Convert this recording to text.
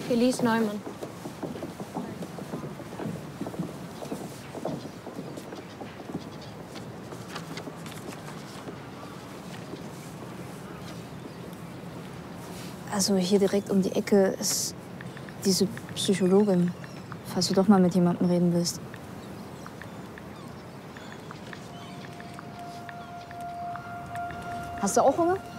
Elise Neumann. Also hier direkt um die Ecke ist diese Psychologin, falls du doch mal mit jemandem reden willst. Hast du auch Hunger?